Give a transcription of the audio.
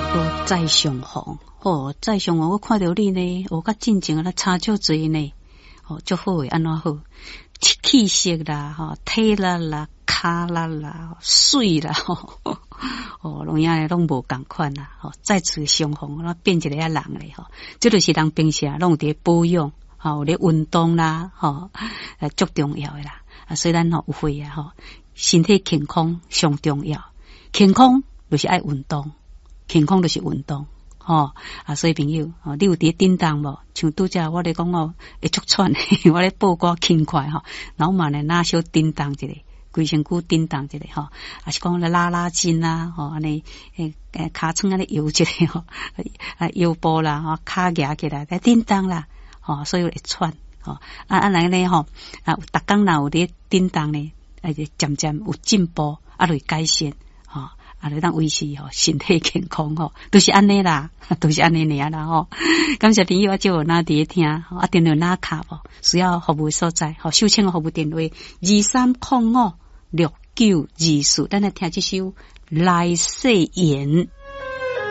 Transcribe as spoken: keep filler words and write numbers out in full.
哦，再相逢，哦，再相逢，我看到你呢，我甲进前啊，差足侪呢，哦，足好诶，安怎好？气色啦，吼，体力啦，骹力啦，水啦，吼，哦，拢样拢无共款啦，吼，再次相逢，那变一个啊人咧，吼，这就是人平时啊，拢有伫保养，吼，有咧运动啦，吼，呃，足重要诶啦，啊，所以咱吼有会啊，吼，身体健康上重要，健康就是爱运动。健康就是运动，吼、哦、啊！所以朋友，哦，你有伫叮当无？像拄则我咧讲哦，会足喘，我咧报歌轻快吼，脑嘛咧拉小叮当一个，规身躯叮当一个吼，啊是讲咧拉拉筋啦，吼安尼诶诶，骹床安尼摇一个吼，啊腰部啦，吼骹夹起来，咧叮当啦，吼所以会喘，吼啊啊来咧吼啊，逐工若有咧叮当咧，啊就渐渐有进步，啊会改善，吼。啊，来当维持吼身体健康吼，都是安尼啦，都是安尼尔啦吼。感谢朋友啊，就有哪伫听，啊电话哪卡无？需要服务所在，吼，收请的服务电话二三零五六九二四，咱来听这首《来世缘》。